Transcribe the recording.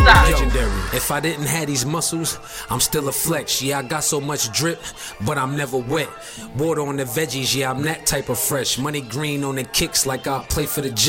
Legendary. If I didn't have these muscles, I'm still a flex. Yeah, I got so much drip, but I'm never wet. Water on the veggies, yeah, I'm that type of fresh. Money green on the kicks like I play for the Jets.